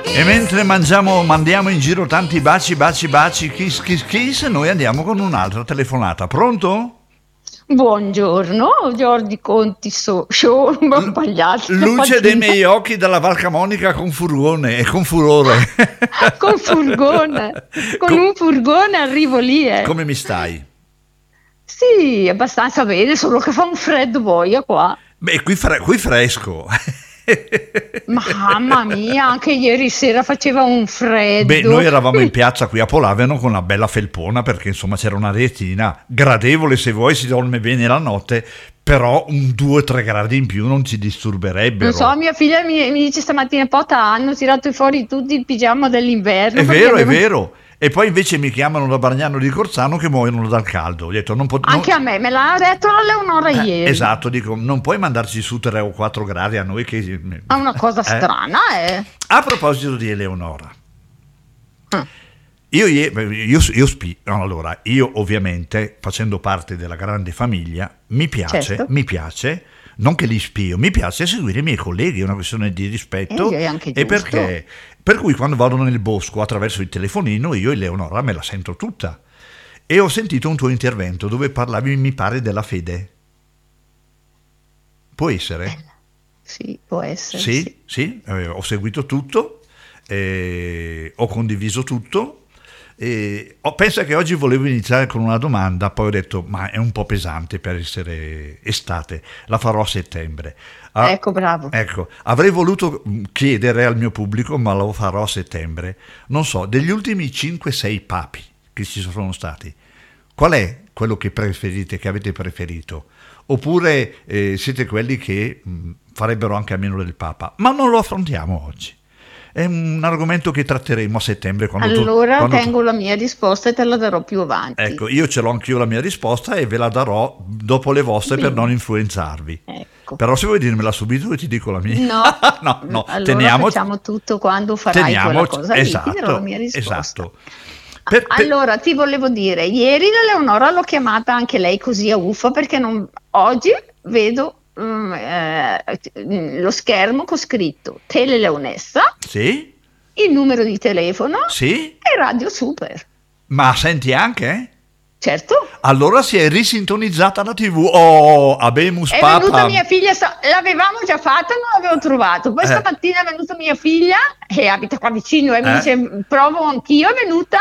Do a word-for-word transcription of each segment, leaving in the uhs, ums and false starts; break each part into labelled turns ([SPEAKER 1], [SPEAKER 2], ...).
[SPEAKER 1] E mentre mangiamo, mandiamo in giro tanti baci, baci, baci, kiss, kiss, kiss, noi andiamo con un'altra telefonata. Pronto?
[SPEAKER 2] Buongiorno, Giorgi Conti so, show, ho sbagliato.
[SPEAKER 1] Luce dei miei occhi dalla Val Camonica con furgone e con furore.
[SPEAKER 2] Con furgone, con
[SPEAKER 1] Com-
[SPEAKER 2] un furgone arrivo lì. Eh.
[SPEAKER 1] Come mi stai?
[SPEAKER 2] Sì, abbastanza bene, solo che fa un freddo boia qua.
[SPEAKER 1] Beh, qui, fre- qui fresco.
[SPEAKER 2] Mamma mia, anche ieri sera faceva un freddo.
[SPEAKER 1] Beh, noi eravamo in piazza qui a Polaveno con una bella felpona, perché insomma c'era una retina gradevole, se vuoi si dorme bene la notte, però un due tre gradi in più non ci disturberebbero.
[SPEAKER 2] Non so, mia figlia mi, mi dice stamattina, Pota, hanno tirato fuori tutti il pigiama dell'inverno.
[SPEAKER 1] È vero,
[SPEAKER 2] avevano...
[SPEAKER 1] è vero. E poi invece mi chiamano da Bargnano di Corzano che muoiono dal caldo. Ho detto, non pot-
[SPEAKER 2] Anche
[SPEAKER 1] non...
[SPEAKER 2] a me, me l'ha detto la Leonora
[SPEAKER 1] Eh,
[SPEAKER 2] ieri.
[SPEAKER 1] esatto, dico, non puoi mandarci su tre o quattro gradi a noi che...
[SPEAKER 2] È una cosa
[SPEAKER 1] Eh?
[SPEAKER 2] strana, eh.
[SPEAKER 1] A proposito di Eleonora,
[SPEAKER 2] Ah.
[SPEAKER 1] io, io, io, io, spi- no, allora, io ovviamente, facendo parte della grande famiglia, mi piace,
[SPEAKER 2] Certo.
[SPEAKER 1] mi piace, non che li spio, mi piace seguire i miei colleghi, è una questione di rispetto,
[SPEAKER 2] Eh, è anche
[SPEAKER 1] e
[SPEAKER 2] giusto.
[SPEAKER 1] perché, per cui quando vado nel bosco attraverso il telefonino, io Eleonora me la sento tutta. E ho sentito un tuo intervento dove parlavi, mi pare, della fede. Può essere?
[SPEAKER 2] Sì, può essere.
[SPEAKER 1] Sì,
[SPEAKER 2] sì.
[SPEAKER 1] sì, eh, ho seguito tutto, eh, ho condiviso tutto. Eh, ho, pensa che oggi volevo iniziare con una domanda, poi ho detto, ma è un po' pesante per essere estate, la farò a settembre. Ah,
[SPEAKER 2] Ecco, bravo.
[SPEAKER 1] Ecco, avrei voluto chiedere al mio pubblico, ma lo farò a settembre. Non so, degli ultimi cinque sei papi che ci sono stati, qual è quello che preferite, che avete preferito? Oppure eh, siete quelli che mh, farebbero anche a meno del Papa? Ma non lo affrontiamo oggi. È un argomento che tratteremo a settembre. Quando tu-
[SPEAKER 2] Allora
[SPEAKER 1] quando tu-
[SPEAKER 2] tengo la mia risposta e te la darò più avanti.
[SPEAKER 1] Ecco, io ce l'ho anch'io la mia risposta e ve la darò dopo le vostre per
[SPEAKER 2] Bene.
[SPEAKER 1] non influenzarvi.
[SPEAKER 2] Ecco.
[SPEAKER 1] Però se vuoi dirmela subito io ti dico la mia.
[SPEAKER 2] No,
[SPEAKER 1] no, no,
[SPEAKER 2] allora
[SPEAKER 1] teniamo,
[SPEAKER 2] facciamo tutto quando farai
[SPEAKER 1] teniamo,
[SPEAKER 2] quella cosa lì,
[SPEAKER 1] esatto,
[SPEAKER 2] ti darò la mia risposta.
[SPEAKER 1] esatto. Per- per-
[SPEAKER 2] Allora, ti volevo dire, ieri la Leonora l'ho chiamata anche lei così a uffa perché non- oggi vedo mm, eh, lo schermo con scritto Tele Leonessa,
[SPEAKER 1] Sì?
[SPEAKER 2] il numero di telefono
[SPEAKER 1] Sì?
[SPEAKER 2] e Radio Super.
[SPEAKER 1] Ma senti anche?
[SPEAKER 2] Certo.
[SPEAKER 1] Allora si è risintonizzata la tivù. Oh, abemus
[SPEAKER 2] È
[SPEAKER 1] papa.
[SPEAKER 2] venuta mia figlia, sta- l'avevamo già fatta, non l'avevo trovato. Poi
[SPEAKER 1] Eh.
[SPEAKER 2] stamattina è venuta mia figlia, che abita qua vicino, e mi
[SPEAKER 1] Eh.
[SPEAKER 2] dice, provo anch'io, è venuta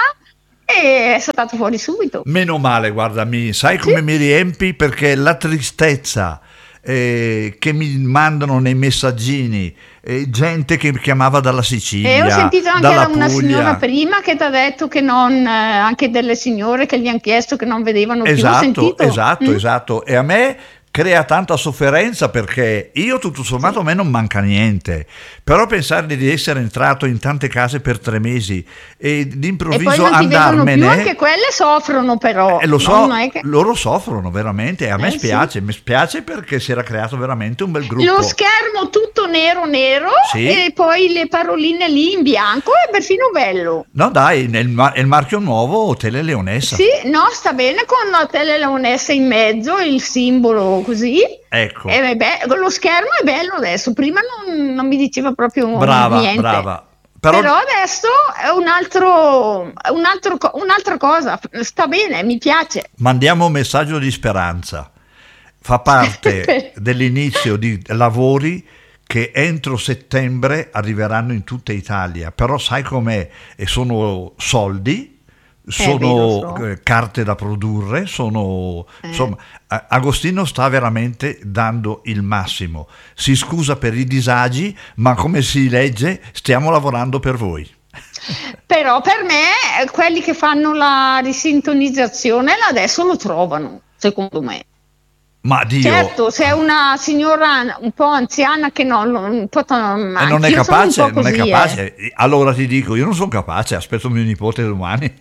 [SPEAKER 2] e è saltato fuori subito.
[SPEAKER 1] Meno male, guarda, mi, sai
[SPEAKER 2] Sì.
[SPEAKER 1] come mi riempi? Perché la tristezza eh, che mi mandano nei messaggini, eh, gente che chiamava dalla Sicilia,
[SPEAKER 2] E ho sentito anche
[SPEAKER 1] dalla
[SPEAKER 2] una
[SPEAKER 1] Puglia.
[SPEAKER 2] signora prima che ti ha detto che non, eh, anche delle signore che gli hanno chiesto che non vedevano più. Ho
[SPEAKER 1] Esatto,
[SPEAKER 2] sentito?
[SPEAKER 1] esatto,
[SPEAKER 2] Mm?
[SPEAKER 1] esatto. E a me crea tanta sofferenza perché io tutto sommato a me non manca niente, però pensare di essere entrato in tante case per tre mesi e
[SPEAKER 2] E poi
[SPEAKER 1] d'improvviso
[SPEAKER 2] non ti vedono più,
[SPEAKER 1] andarmene,
[SPEAKER 2] anche quelle soffrono però.
[SPEAKER 1] eh, lo so,
[SPEAKER 2] non è che-
[SPEAKER 1] loro soffrono veramente e a me
[SPEAKER 2] Eh, sì.
[SPEAKER 1] spiace, mi spiace perché si era creato veramente un bel gruppo.
[SPEAKER 2] Lo schermo tutto nero nero
[SPEAKER 1] Sì.
[SPEAKER 2] e poi le paroline lì in bianco è perfino bello.
[SPEAKER 1] No dai, nel ma- è il marchio nuovo Tele Leonessa.
[SPEAKER 2] Sì, no, sta bene con la tele leonessa in mezzo, il simbolo così.
[SPEAKER 1] Ecco,
[SPEAKER 2] E vabbè, lo schermo è bello adesso, prima non, non mi diceva proprio
[SPEAKER 1] brava,
[SPEAKER 2] niente.
[SPEAKER 1] brava.
[SPEAKER 2] Però,
[SPEAKER 1] Però,
[SPEAKER 2] adesso è un altro, un altro co- un'altra cosa, sta bene, mi piace.
[SPEAKER 1] mandiamo un messaggio di speranza. Fa parte dell'inizio di lavori che entro settembre arriveranno in tutta Italia, però sai com'è? E sono soldi, sono
[SPEAKER 2] beh, lo so.
[SPEAKER 1] eh, carte da produrre, sono
[SPEAKER 2] Eh.
[SPEAKER 1] insomma, A- Agostino sta veramente dando il massimo. Si scusa per i disagi, ma come si legge, stiamo lavorando per voi.
[SPEAKER 2] Però per me eh, quelli che fanno la risintonizzazione adesso lo trovano, secondo me.
[SPEAKER 1] Ma Dio,
[SPEAKER 2] Certo, se è una signora un po' anziana che non, un po'
[SPEAKER 1] e non è
[SPEAKER 2] anch'io sono un
[SPEAKER 1] capace,
[SPEAKER 2] po'
[SPEAKER 1] non è
[SPEAKER 2] così, eh.
[SPEAKER 1] capace. Allora ti dico, io non sono capace, aspetto mio nipote domani.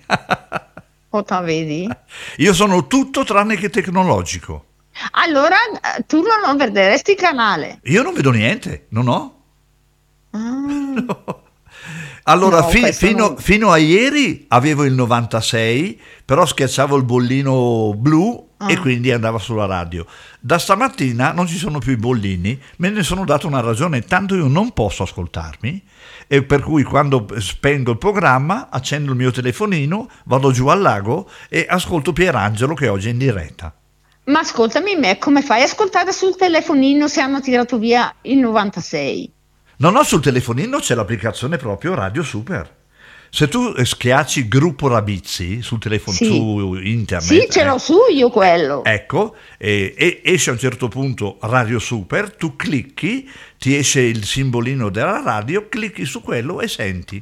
[SPEAKER 2] Oh, te vedi?
[SPEAKER 1] Io sono tutto tranne che tecnologico.
[SPEAKER 2] Allora eh, tu non vedresti il canale.
[SPEAKER 1] Io non vedo niente, non ho.
[SPEAKER 2] Ah.
[SPEAKER 1] Allora,
[SPEAKER 2] No,
[SPEAKER 1] fi-
[SPEAKER 2] questo
[SPEAKER 1] fino,
[SPEAKER 2] non-
[SPEAKER 1] fino a ieri avevo il novantasei, però schiacciavo il bollino blu
[SPEAKER 2] Ah.
[SPEAKER 1] e quindi andava sulla radio. Da stamattina non ci sono più i bollini, me ne sono dato una ragione, tanto io non posso ascoltarmi, e per cui quando spengo il programma accendo il mio telefonino, vado giù al lago e ascolto Pierangelo che oggi è in diretta.
[SPEAKER 2] Ma ascoltami me, come fai a ascoltare sul telefonino se hanno tirato via il novantasei?
[SPEAKER 1] No, no, sul telefonino c'è l'applicazione proprio Radio Super. Se tu schiacci Gruppo Rabizzi sul telefono,
[SPEAKER 2] Sì.
[SPEAKER 1] su internet,
[SPEAKER 2] Sì, ce l'ho
[SPEAKER 1] eh,
[SPEAKER 2] su io quello.
[SPEAKER 1] ecco, e, e esce a un certo punto Radio Super, tu clicchi, ti esce il simbolino della radio, clicchi su quello e senti.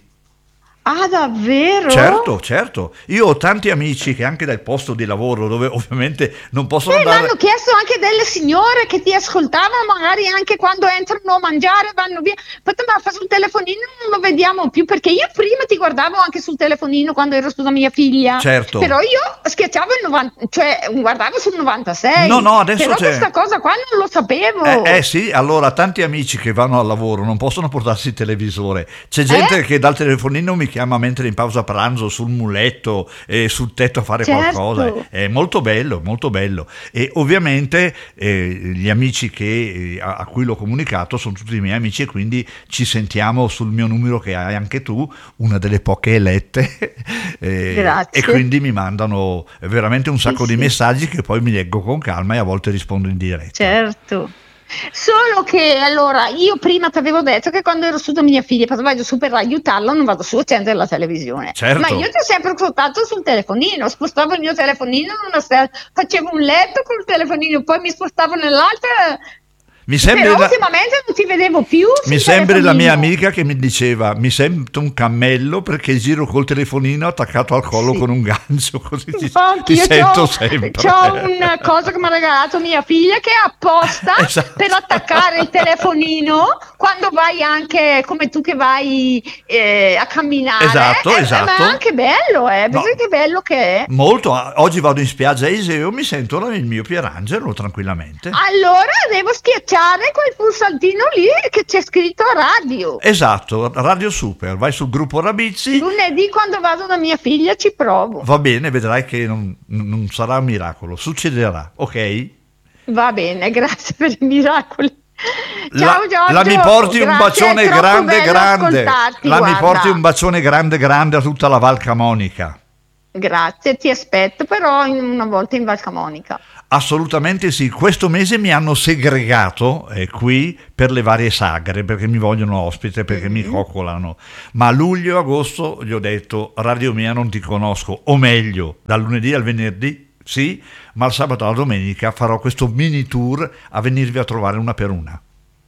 [SPEAKER 2] Ah, davvero?
[SPEAKER 1] Certo, certo. Io ho tanti amici che anche dal posto di lavoro, dove ovviamente non possono
[SPEAKER 2] Eh,
[SPEAKER 1] andare...
[SPEAKER 2] l'hanno chiesto anche delle signore che ti ascoltavano, magari anche quando entrano a mangiare, vanno via. Poi ma fa sul telefonino non lo vediamo più, perché io prima ti guardavo anche sul telefonino quando ero su da mia figlia.
[SPEAKER 1] Certo.
[SPEAKER 2] Però io schiacciavo il novanta, cioè guardavo sul novantasei.
[SPEAKER 1] No, no, adesso
[SPEAKER 2] Però
[SPEAKER 1] c'è-
[SPEAKER 2] questa cosa qua non lo sapevo.
[SPEAKER 1] Eh, eh sì, allora tanti amici che vanno al lavoro non possono portarsi il televisore. C'è gente
[SPEAKER 2] Eh?
[SPEAKER 1] che dal telefonino mi chiama mentre in pausa pranzo sul muletto e sul tetto a fare
[SPEAKER 2] Certo.
[SPEAKER 1] qualcosa. È molto bello, molto bello. E ovviamente eh, gli amici che, eh, a, a cui l'ho comunicato sono tutti i miei amici e quindi ci sentiamo sul mio numero che hai anche tu, una delle poche elette. Eh,
[SPEAKER 2] Grazie.
[SPEAKER 1] E quindi mi mandano veramente un sacco
[SPEAKER 2] Sì,
[SPEAKER 1] di
[SPEAKER 2] sì.
[SPEAKER 1] messaggi che poi mi leggo con calma e a volte rispondo in diretta.
[SPEAKER 2] Certo. Solo che allora io prima ti avevo detto che quando ero su da mia figlia quando vado su per aiutarla non vado su a accendere la televisione.
[SPEAKER 1] Certo.
[SPEAKER 2] Ma io ti ho sempre ascoltato sul telefonino, spostavo il mio telefonino in una stanza, facevo un letto col telefonino, poi mi spostavo nell'altra.
[SPEAKER 1] Mi sembra
[SPEAKER 2] Però
[SPEAKER 1] la-
[SPEAKER 2] ultimamente non ti vedevo più
[SPEAKER 1] Mi
[SPEAKER 2] sul
[SPEAKER 1] sembra la mia
[SPEAKER 2] telefonino.
[SPEAKER 1] amica che mi diceva mi sento un cammello perché giro col telefonino attaccato al collo
[SPEAKER 2] Sì.
[SPEAKER 1] con un gancio, così ti,
[SPEAKER 2] Infatti,
[SPEAKER 1] ti
[SPEAKER 2] io
[SPEAKER 1] sento
[SPEAKER 2] c'ho,
[SPEAKER 1] sempre.
[SPEAKER 2] c'ho una cosa che mi ha regalato mia figlia che è apposta
[SPEAKER 1] Esatto.
[SPEAKER 2] per attaccare il telefonino quando vai anche come tu che vai eh, a camminare.
[SPEAKER 1] Esatto,
[SPEAKER 2] Eh,
[SPEAKER 1] esatto.
[SPEAKER 2] Ma è anche bello, eh.
[SPEAKER 1] No.
[SPEAKER 2] Pensa che bello che è.
[SPEAKER 1] Molto, oggi vado in spiaggia a Iseo, mi sento il mio Pierangelo tranquillamente.
[SPEAKER 2] Allora devo schiacciare quel pulsantino lì che c'è scritto radio.
[SPEAKER 1] Esatto, Radio Super, vai sul gruppo Rabizzi,
[SPEAKER 2] Lunedì quando vado da mia figlia ci provo.
[SPEAKER 1] va bene, vedrai che non, non sarà un miracolo, succederà, ok?
[SPEAKER 2] Va bene, grazie per i miracoli.
[SPEAKER 1] La,
[SPEAKER 2] Ciao Giorgio.
[SPEAKER 1] la mi porti un
[SPEAKER 2] Grazie,
[SPEAKER 1] bacione
[SPEAKER 2] è troppo
[SPEAKER 1] grande
[SPEAKER 2] bello
[SPEAKER 1] grande,
[SPEAKER 2] ascoltarti,
[SPEAKER 1] la mi
[SPEAKER 2] guarda.
[SPEAKER 1] porti un bacione grande grande a tutta la Val Camonica.
[SPEAKER 2] Grazie, ti aspetto però in- una volta in Val Camonica.
[SPEAKER 1] Assolutamente sì, questo mese mi hanno segregato eh, qui per le varie sagre perché mi vogliono ospite, perché mi coccolano, ma a luglio e agosto gli ho detto Radio Mia non ti conosco, o meglio dal lunedì al venerdì sì, ma il sabato e la domenica farò questo mini tour a venirvi a trovare una per una.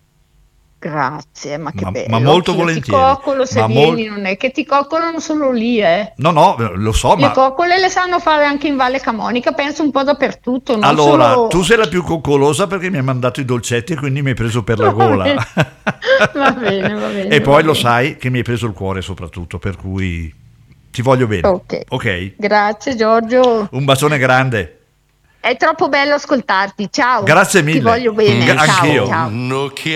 [SPEAKER 2] Grazie, ma che
[SPEAKER 1] Ma-
[SPEAKER 2] bello.
[SPEAKER 1] ma molto
[SPEAKER 2] Anch'io
[SPEAKER 1] volentieri.
[SPEAKER 2] Ti coccolo se
[SPEAKER 1] Ma
[SPEAKER 2] vieni,
[SPEAKER 1] mol-
[SPEAKER 2] non è che ti coccolano solo lì, eh.
[SPEAKER 1] No, no, lo so,
[SPEAKER 2] Le
[SPEAKER 1] ma
[SPEAKER 2] coccole le sanno fare anche in Valle Camonica, penso un po' dappertutto. Non
[SPEAKER 1] allora
[SPEAKER 2] solo...
[SPEAKER 1] tu sei la più coccolosa perché mi hai mandato i dolcetti e quindi mi hai preso per la
[SPEAKER 2] Va
[SPEAKER 1] gola.
[SPEAKER 2] bene. Va bene, va bene,
[SPEAKER 1] E poi
[SPEAKER 2] va
[SPEAKER 1] lo
[SPEAKER 2] bene.
[SPEAKER 1] sai che mi hai preso il cuore soprattutto, per cui ti voglio bene.
[SPEAKER 2] Ok.
[SPEAKER 1] Ok?
[SPEAKER 2] Grazie Giorgio.
[SPEAKER 1] Un bacione grande.
[SPEAKER 2] È troppo bello ascoltarti. Ciao.
[SPEAKER 1] Grazie mille.
[SPEAKER 2] Ti voglio bene.
[SPEAKER 1] Gra-
[SPEAKER 2] Ciao,
[SPEAKER 1] anch'io.
[SPEAKER 2] ciao.
[SPEAKER 3] No